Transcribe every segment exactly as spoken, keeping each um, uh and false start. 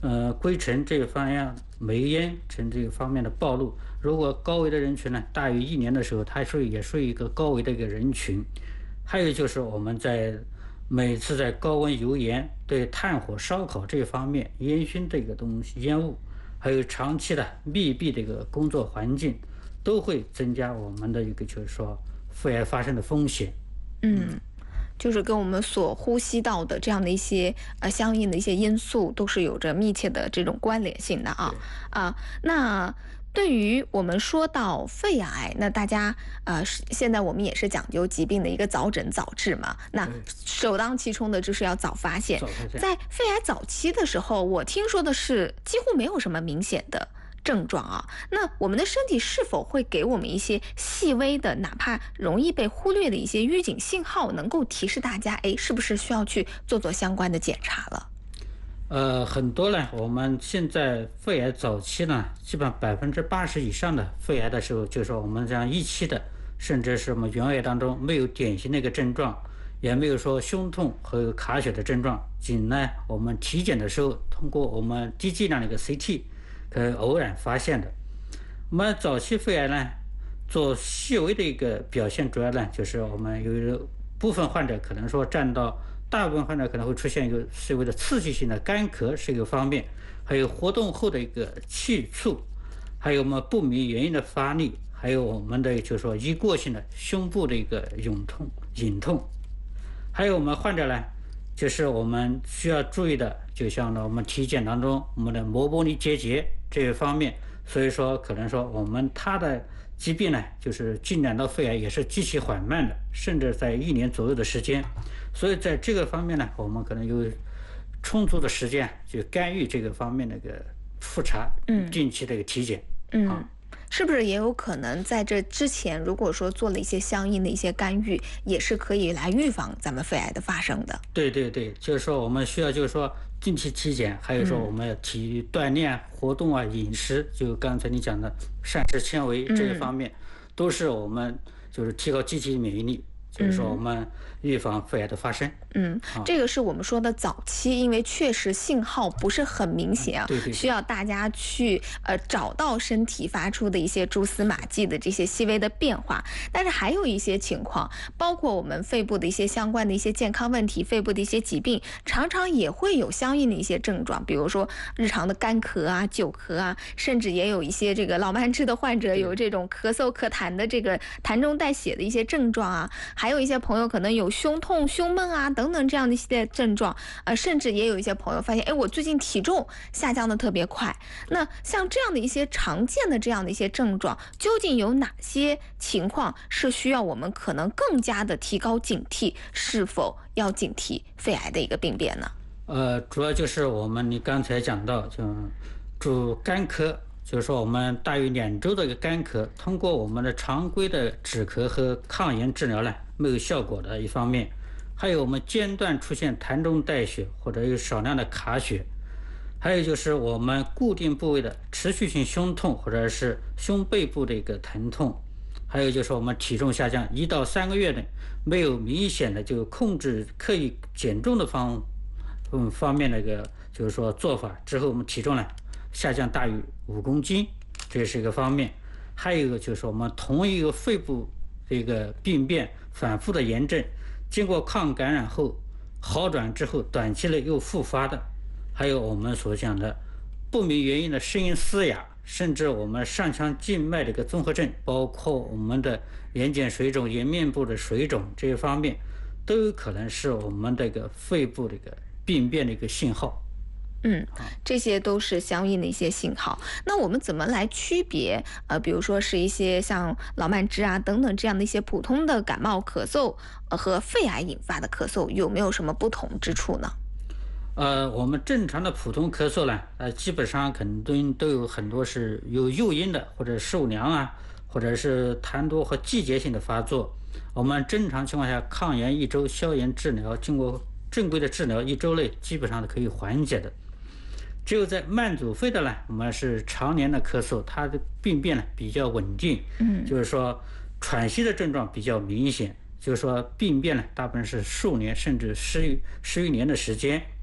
呃灰尘这个方面、煤烟尘这个方面的暴露。如果高危的人群呢大于一年的时候，它是也是一个高危的一个人群。还有就是我们在每次在高温油烟、对炭火烧烤这方面烟熏这个东西、烟雾，还有长期的密闭的一个工作环境，都会增加我们的一个就是说肺癌发生的风险。 嗯，就是跟我们所呼吸到的这样的一些呃相应的一些因素都是有着密切的这种关联性的啊啊。那对于我们说到肺癌，那大家呃现在我们也是讲究疾病的一个早诊早治嘛，那首当其冲的就是要早发现。在肺癌早期的时候，我听说的是几乎没有什么明显的症状啊，那我们的身体是否会给我们一些细微的，哪怕容易被忽略的一些预警信号，能够提示大家，哎，是不是需要去做做相关的检查了？ 呃，很多呢，我们现在肺癌早期呢，基本上百分之八十以上的肺癌的时候，就是说我们这样一期的，甚至是我们原癌当中没有典型的一个症状，也没有说胸痛和卡血的症状，仅呢我们体检的时候，通过我们低剂量的一个 C T。呃，偶然发现的。我们早期肺癌呢，做细微的一个表现，主要呢就是我们有一部分患者可能说占到，大部分患者可能会出现一个细微的刺激性的干咳是一个方面，还有活动后的一个气促，还有我们不明原因的发力，还有我们的就是说一过性的胸部的一个涌痛、隐痛，还有我们患者呢。就是我们需要注意的，就像呢我们体检当中我们的膜玻璃结节这一方面，所以说可能说我们它的疾病呢，就是进展到肺癌也是极其缓慢的，甚至在一年左右的时间。所以在这个方面呢，我们可能有充足的时间去干预这个方面的一个复查， 嗯， 定期的一个体检。 嗯。啊，是不是也有可能在这之前，如果说做了一些相应的一些干预，也是可以来预防咱们肺癌的发生的？ 对对对，就是说我们需要就是说定期体检，还有说我们要体育锻炼、活动啊、饮食，就刚才你讲的膳食纤维这一方面，都是我们就是提高机体免疫力。就是说我们预防肺癌的发生。 嗯，这个是我们说的早期，因为确实信号不是很明显啊， 对对对， 需要大家去呃找到身体发出的一些蛛丝马迹的这些细微的变化。但是还有一些情况，包括我们肺部的一些相关的一些健康问题，肺部的一些疾病，常常也会有相应的一些症状，比如说日常的干咳啊、久咳啊，甚至也有一些这个老慢支的患者有这种咳嗽咳痰的这个痰中带血的一些症状啊。还有一些朋友可能有胸痛、胸闷啊等等这样的一些症状，呃，甚至也有一些朋友发现，哎，我最近体重下降的特别快。那像这样的一些常见的这样的一些症状，究竟有哪些情况是需要我们可能更加的提高警惕，是否要警惕肺癌的一个病变呢？ 呃，主要就是我们你刚才讲到，就主干咳。就是说，我们大于两周的一个干咳，通过我们的常规的止咳和抗炎治疗呢，没有效果的一方面，还有我们间断出现痰中带血或者有少量的卡血，还有就是我们固定部位的持续性胸痛或者是胸背部的一个疼痛，还有就是我们体重下降一到三个月内没有明显的就控制刻意减重的方嗯方面的一个就是说做法之后，我们体重呢下降大于五公斤，这是一个方面。还有一个就是我们同一个肺部这个病变反复的炎症，经过抗感染后好转之后，短期内又复发的，还有我们所讲的不明原因的声音嘶哑，甚至我们上腔静脉的一个综合症，包括我们的眼睑水肿、颜面部的水肿这一方面，都有可能是我们这个肺部的一个病变的一个信号。 嗯，这些都是相应的一些信号。那我们怎么来区别？呃，比如说是一些像老慢支啊等等这样的一些普通的感冒咳嗽，呃，和肺癌引发的咳嗽有没有什么不同之处呢？ 呃，我们正常的普通咳嗽呢，呃，基本上肯定都有很多是有诱因的，或者受凉啊，或者是痰多和季节性的发作。我们正常情况下，抗炎一周，消炎治疗，经过正规的治疗，一周内基本上可以缓解的。只有在慢阻肺的呢，我们是常年的咳嗽，它的病变呢比较稳定， 嗯， 就是说喘息的症状比较明显，就是说病变呢大部分是数年甚至十余十余年的时间。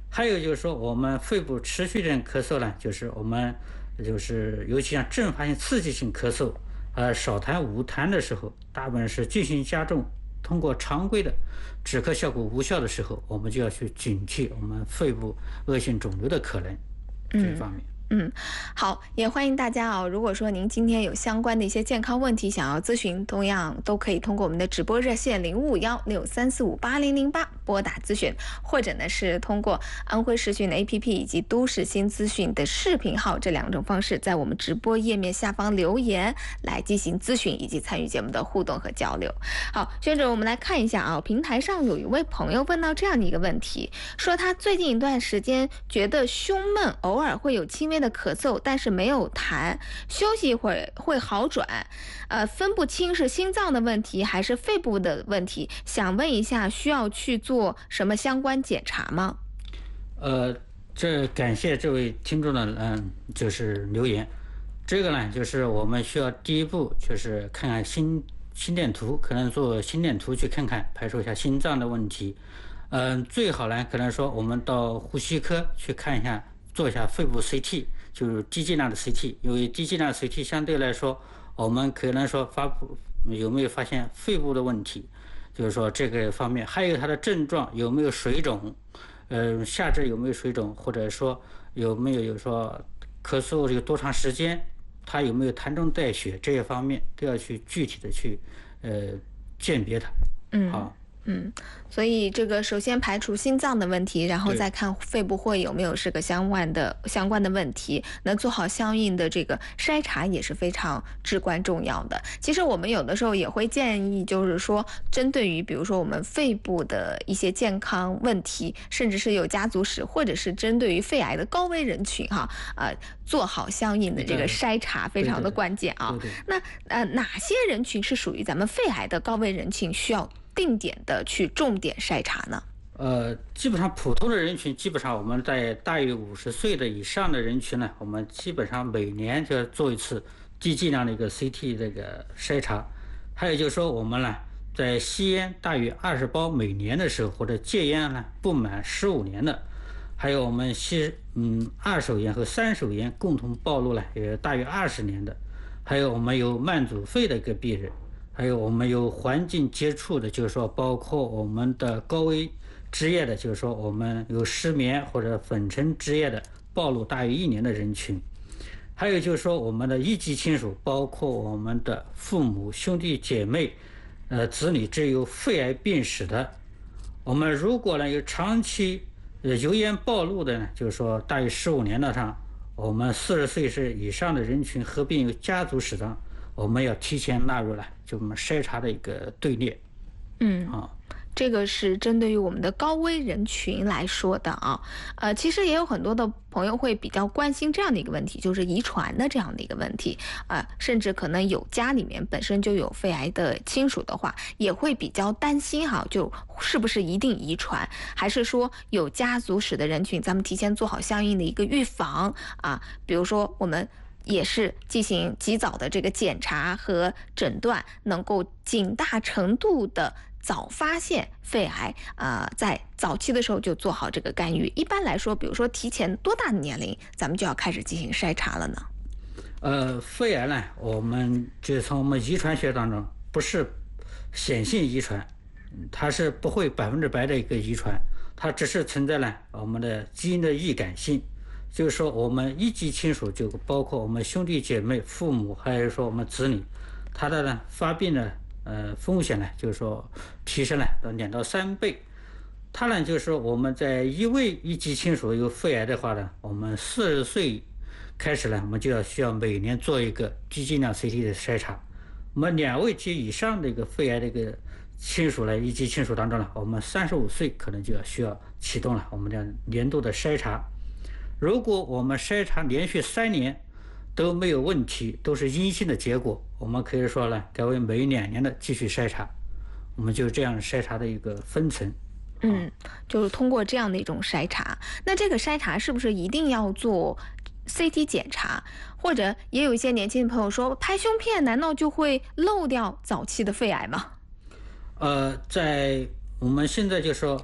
还有就是说，我们肺部持续性咳嗽呢，就是我们就是尤其像阵发性刺激性咳嗽，呃，少痰无痰的时候，大部分是进行加重，通过常规的止咳效果无效的时候，我们就要去警惕我们肺部恶性肿瘤的可能这一方面。 嗯，好，也欢迎大家啊！如果说您今天有相关的一些健康问题想要咨询，同样都可以通过我们的直播热线零五五幺六三四五八零零八拨打咨询，或者呢是通过安徽视讯 A P P 以及都市新资讯的视频号这两种方式，在我们直播页面下方留言来进行咨询以及参与节目的互动和交流。好，学者，我们来看一下啊，平台上有一位朋友问到这样的一个问题，说他最近一段时间觉得胸闷，偶尔会有轻微的咳嗽，但是没有痰，休息一会儿会好转，呃，分不清是心脏的问题还是肺部的问题，想问一下，需要去做什么相关检查吗？ 呃，这感谢这位听众的嗯，就是留言。这个呢，就是我们需要第一步就是看看心心电图，可能做心电图去看看，排除一下心脏的问题。嗯，最好呢，可能说我们到呼吸科去看一下，做一下肺部 C T， 就是低剂量的 C T， 因为低剂量 C T 相对来说，我们可能说发布有没有发现肺部的问题，就是说这个方面，还有它的症状有没有水肿，呃，下肢有没有水肿，或者说有没有有说咳嗽有多长时间，它有没有痰中带血，这些方面都要去具体的去呃鉴别它。 嗯， 好。 嗯，所以这个首先排除心脏的问题，然后再看肺部会有没有是个相关的相关的问题，那做好相应的这个筛查也是非常至关重要的。其实我们有的时候也会建议，就是说针对于比如说我们肺部的一些健康问题，甚至是有家族史，或者是针对于肺癌的高危人群哈，呃，做好相应的这个筛查非常的关键啊。 对对对那呃哪些人群是属于咱们肺癌的高危人群，需要定点的去重点筛查呢？ 呃，基本上普通的人群，基本上我们在大于五十岁的以上的人群呢，我们基本上每年就要做一次低剂量的一个 C T 这个筛查。还有就是说，我们呢在吸烟大于二十包每年的时候，或者戒烟呢不满十五年的，还有我们吸嗯二手烟和三手烟共同暴露了也大于二十年的，还有我们有慢阻肺的一个病人。还有我们有环境接触的，就是说包括我们的高危职业的，就是说我们有失眠或者粉尘职业的暴露大于一年的人群。还有就是说我们的一级亲属，包括我们的父母、兄弟姐妹、呃子女，只有肺癌病史的，我们如果呢有长期呃油烟暴露的呢，就是说大于十五年的上，我们四十岁是以上的人群合并有家族史的，我们要提前纳入了就我们筛查的一个队列。 嗯啊， 这个是针对于我们的高危人群来说的啊。呃，其实也有很多的朋友会比较关心这样的一个问题，就是遗传的这样的一个问题啊、呃，甚至可能有家里面本身就有肺癌的亲属的话，也会比较担心哈，就是不是一定遗传，还是说有家族史的人群，咱们提前做好相应的一个预防啊，比如说我们也是进行及早的这个检查和诊断，能够尽大程度的早发现肺癌，呃，在早期的时候就做好这个干预。一般来说，比如说提前多大的年龄，咱们就要开始进行筛查了呢？ 呃，肺癌呢，我们就从我们遗传学当中，不是显性遗传，它是不会百分之百的一个遗传，它只是存在了我们的基因的易感性。就是说我们一级亲属就包括我们兄弟姐妹、父母，还有说我们子女，他的呢发病的呃风险呢，就是说提升了到两到三倍。他呢就是说我们在一位一级亲属有肺癌的话呢，我们四十岁开始呢，我们就要需要每年做一个低剂量 C T 的筛查。我们两位及以上的一个肺癌的一个亲属呢，一级亲属当中呢，我们三十五岁可能就要需要启动了我们的年度的筛查。如果我们筛查连续三年都没有问题，都是阴性的结果，我们可以说呢，改为每两年的继续筛查，我们就这样筛查的一个分层。 嗯，就是通过这样的一种筛查。那这个筛查是不是一定要做 C T 检查？或者也有一些年轻的朋友说，拍胸片难道就会漏掉早期的肺癌吗？ 呃，在我们现在就说，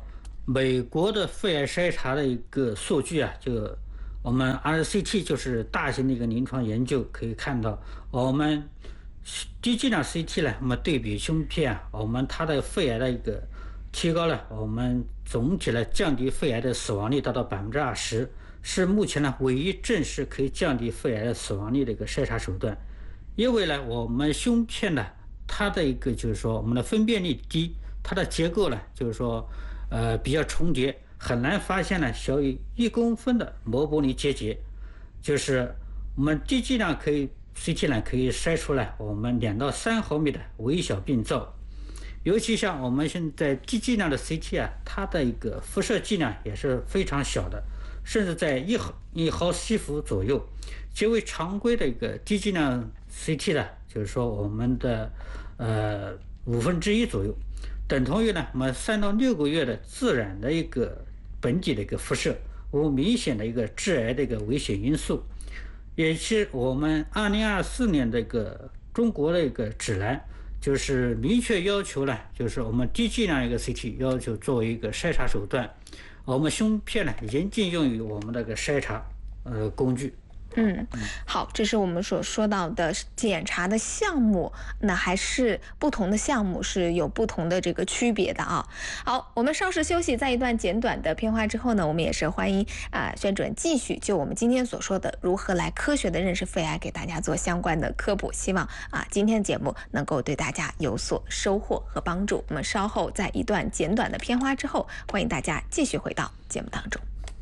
美国的肺癌筛查的一个数据啊，就我们 R C T 就是大型的一个临床研究可以看到，我们低剂量 C T 呢，我们对比胸片啊，我们它的肺癌的一个提高了，我们总体呢降低肺癌的死亡率达到百分之二十，是目前呢唯一证实可以降低肺癌的死亡率的一个筛查手段。因为呢，我们胸片呢，它的一个就是说我们的分辨率低，它的结构呢就是说呃比较重叠，很难发现呢小于一公分的膜玻璃结节，就是我们低剂量可以 C T 呢可以筛出来我们两到三毫米的微小病灶。尤其像我们现在低剂量的 C T 啊，它的一个辐射剂量也是非常小的，甚至在一毫一毫西弗左右，极为常规的一个低剂量 C T 呢，就是说我们的呃五分之一左右，等同于呢我们三到六个月的自然的一个本体的一个辐射，无明显的一个致癌的一个危险因素。也是我们二零二四年的一个中国的一个指南，就是明确要求呢，就是我们低剂量一个 C T 要求作为一个筛查手段，我们胸片呢严禁用于我们的个筛查呃工具。 嗯，好，这是我们所说到的检查的项目，那还是不同的项目是有不同的这个区别的啊。好，我们稍事休息，在一段简短的片花之后呢，我们也是欢迎啊宣主任继续就我们今天所说的如何来科学的认识肺癌，给大家做相关的科普。希望啊今天的节目能够对大家有所收获和帮助。我们稍后在一段简短的片花之后，欢迎大家继续回到节目当中。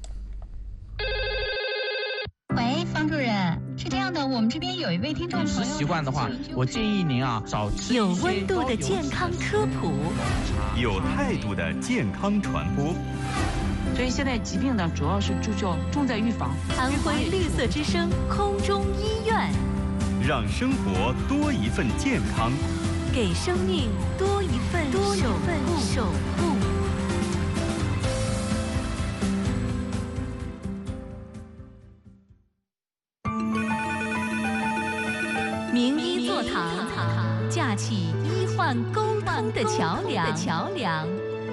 喂，方主任，是这样的，我们这边有一位听众朋友， 饮食习惯的话，我建议您啊少吃有温度的健康科普， 有态度的健康传播。 所以现在疾病呢，主要是注重重在预防。 安徽绿色之声空中医院， 让生活多一份健康， 给生命多一份多一份守护。名医座堂，架起医患沟通的桥梁。桥梁。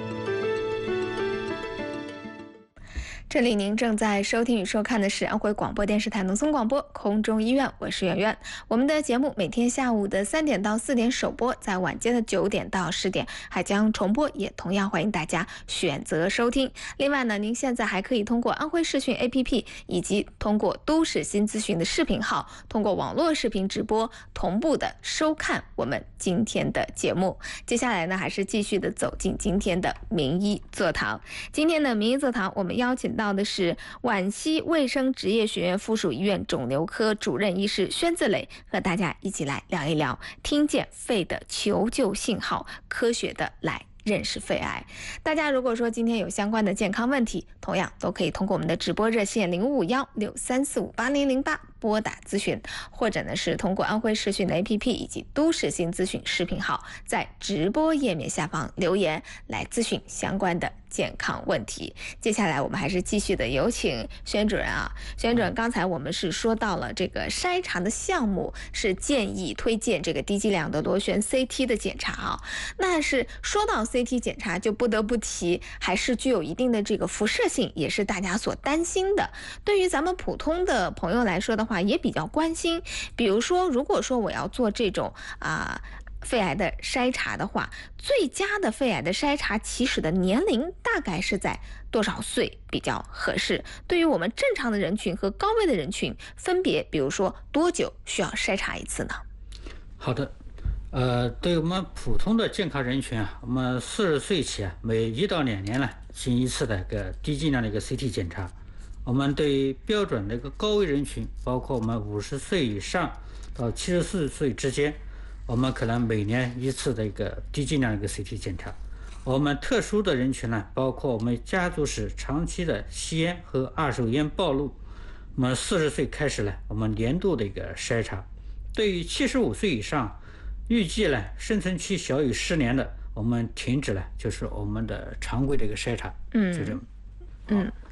这里您正在收听与收看的是安徽广播电视台农村广播空中医院，我是圆圆。我们的节目每天下午的三点到四点首播，在晚间的九点到十点还将重播，也同样欢迎大家选择收听。另外呢，您现在还可以通过安徽视讯 A P P 以及通过都市新资讯的视频号，通过网络视频直播同步的收看我们今天的节目。接下来呢，还是继续的走进今天的名医座堂。今天的名医座堂，我们邀请到的是皖西卫生职业学院附属医院肿瘤科主任医师宣自磊，和大家一起来聊一聊听见肺的求救信号，科学的来认识肺癌。大家如果说今天有相关的健康问题，同样都可以通过我们的直播热线零五幺六三四五八零零八拨打咨询，或者呢是通过安徽视讯的 A P P 以及都市新资讯视频号，在直播页面下方留言来咨询相关的健康问题。接下来我们还是继续的有请宣主任啊，宣主任，刚才我们是说到了这个筛查的项目是建议推荐这个低剂量的螺旋 C T 的检查啊，那是说到 C T 检查就不得不提，还是具有一定的这个辐射性，也是大家所担心的。对于咱们普通的朋友来说的话，也比较关心。比如说，如果说我要做这种啊、呃、肺癌的筛查的话，最佳的肺癌的筛查起始的年龄大概是在多少岁比较合适？对于我们正常的人群和高危的人群，分别比如说多久需要筛查一次呢？ 好的，呃，对于我们普通的健康人群啊，我们四十岁起啊，每一到两年呢进一次的一个低剂量的一个 C T 检查。我们对于标准的一个高危人群，包括我们五十岁以上到七十四岁之间，我们可能每年一次的一个低剂量的一个 C T 检查。我们特殊的人群呢，包括我们家族史长期的吸烟和二手烟暴露，我们四十岁开始呢，我们年度的一个筛查。对于七十五岁以上，预计呢生存期小于十年的，我们停止了就是我们的常规的一个筛查。 嗯， 就这么。 嗯，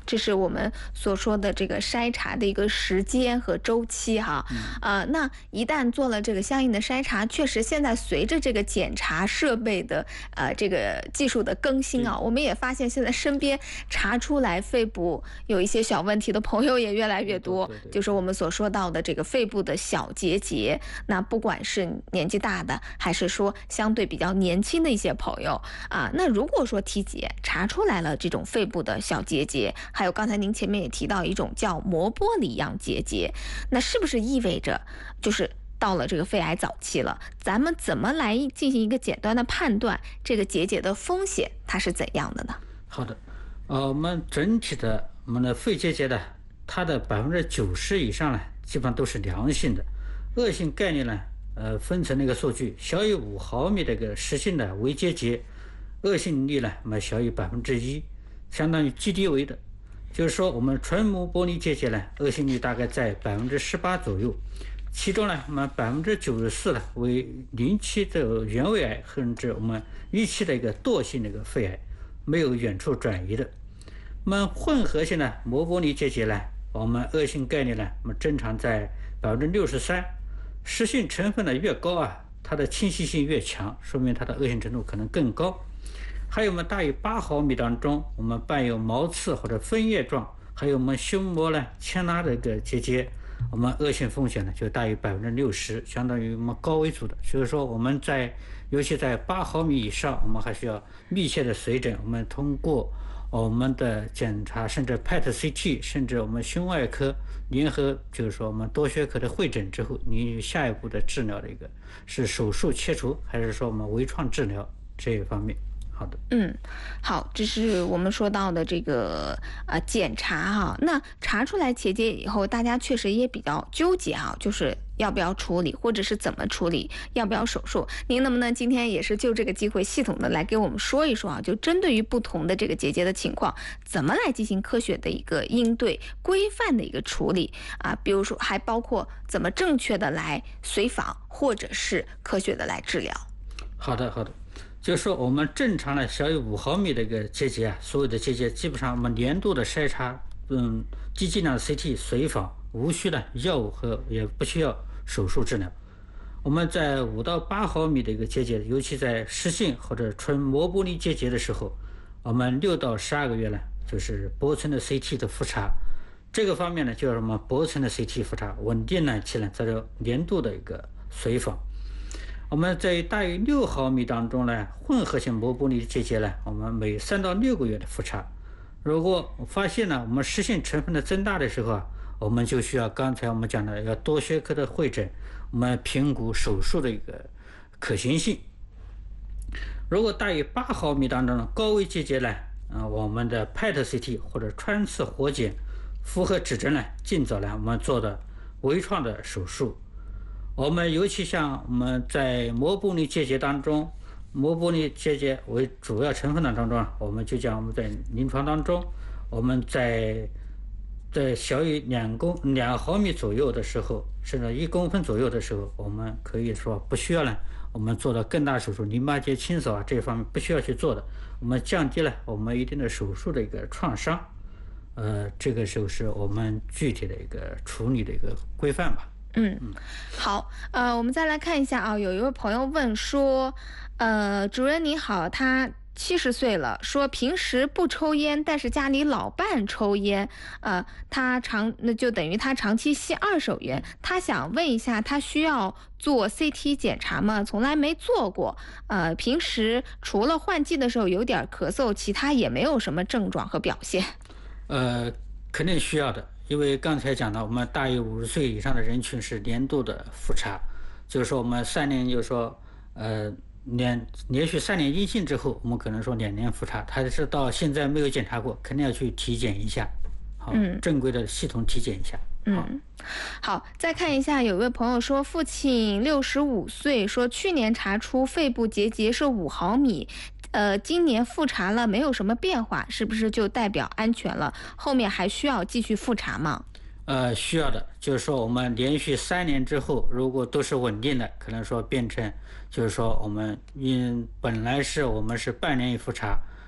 这是我们所说的这个筛查的一个时间和周期哈。嗯、呃，那一旦做了这个相应的筛查，确实现在随着这个检查设备的呃这个技术的更新啊，我们也发现现在身边查出来肺部有一些小问题的朋友也越来越多。对对对，就是我们所说到的这个肺部的小结节，那不管是年纪大的，还是说相对比较年轻的一些朋友啊，那如果说体检查出来了这种肺部的小结节，还有刚才您前面也提到一种叫膜玻璃样结节，那是不是意味着就是到了这个肺癌早期了？咱们怎么来进行一个简单的判断，这个结节的风险它是怎样的呢？ 好的，呃，我们整体的我们的肺结节呢，它的百分之九十以上呢，基本上都是良性的。恶性概率呢，呃，分成那个数据，小于五毫米的一个实性的微结节，恶性率呢，我们小于百分之一，相当于 G D 为的。就是说，我们纯膜玻璃结节呢，恶性率大概在百分之十八左右，其中呢，我们百分之九十四呢为零期的原位癌，甚至我们一期的一个惰性的一个肺癌，没有远处转移的。我们混合性的膜玻璃结节呢，我们恶性概率呢，我们正常在百分之六十三。实性成分呢越高啊，它的侵袭性越强，说明它的恶性程度可能更高。还有我们大于八毫米当中，我们伴有毛刺或者分叶状，还有我们胸膜呢牵拉的一个结节，我们恶性风险呢就大于百分之六十，相当于我们高危组的。所以说我们在尤其在八毫米以上，我们还需要密切的随诊，我们通过我们的检查，甚至 P E T C T， 甚至我们胸外科联合，就是说我们多学科的会诊之后，你下一步的治疗的一个是手术切除，还是说我们微创治疗这一方面。好的， 嗯，好，这是我们说到的这个呃检查哈。那查出来结节以后，大家确实也比较纠结哈，就是要不要处理，或者是怎么处理，要不要手术？您能不能今天也是就这个机会系统的来给我们说一说啊？就针对于不同的这个结节的情况，怎么来进行科学的一个应对、规范的一个处理啊？比如说，还包括怎么正确的来随访，或者是科学的来治疗。 好的，好的。就是说，我们正常的小于五毫米的一个结节啊，所有的结节基本上我们年度的筛查，嗯，低剂量的 C T 随访，无需的药物和也不需要手术治疗。我们在五到八毫米的一个结节，尤其在湿性或者纯膜玻璃结节的时候，我们六到十二个月呢，就是薄层的 C T 的复查。这个方面呢，就是我们薄层的 C T 复查，稳定呢期呢，在这年度的一个随访。我们在大于六毫米当中呢，混合性膜玻璃结节呢，我们每三到六个月的复查。如果发现呢，我们湿性成分的增大的时候啊，我们就需要刚才我们讲的要多学科的会诊，我们评估手术的一个可行性。如果大于八毫米当中的高危结节呢，啊，我们的 P E T C T 或者穿刺活检符合指征呢，尽早呢我们做的微创的手术。我们尤其像我们在膜玻璃结节当中，膜玻璃结节为主要成分的当中，我们就讲我们在临床当中，我们在在小于两公两毫米左右的时候，甚至一公分左右的时候，我们可以说不需要呢，我们做到更大手术，淋巴结清扫啊这方面不需要去做的，我们降低了我们一定的手术的一个创伤，呃，这个就是我们具体的一个处理的一个规范吧。 嗯，好，呃，我们再来看一下啊，有一位朋友问说，呃，主任你好，他七十岁了，说平时不抽烟，但是家里老伴抽烟，呃，他长那就等于他长期吸二手烟，他想问一下，他需要做 C T 检查吗？从来没做过，呃，平时除了换季的时候有点咳嗽，其他也没有什么症状和表现。 呃，肯定需要的。因为刚才讲到，我们大于五十岁以上的人群是年度的复查，就是说我们三年，就是说，呃，连连续三年阴性之后，我们可能说两年复查，他是到现在没有检查过，肯定要去体检一下，好，嗯、正规的系统体检一下。 嗯，好，再看一下，有位朋友说，父亲六十五岁，说去年查出肺部结节是五毫米。呃，今年复查了没有什么变化，是不是就代表安全了？后面还需要继续复查吗？ 呃，需要的，就是说我们连续三年之后，如果都是稳定的，可能说变成，就是说我们因本来是我们是半年一复查，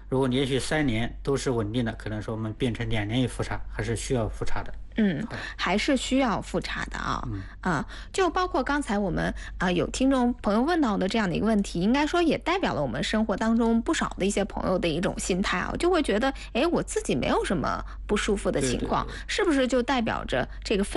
如果连续三年都是稳定的，可能说我们变成两年一复查，还是需要复查的。 嗯，还是需要复查的啊。 嗯、 啊，就包括刚才我们啊有听众朋友问到的这样的一个问题，应该说也代表了我们生活当中不少的一些朋友的一种心态啊，就会觉得，哎，我自己没有什么不舒服的情况， 对对对， 是不是就代表着这个肺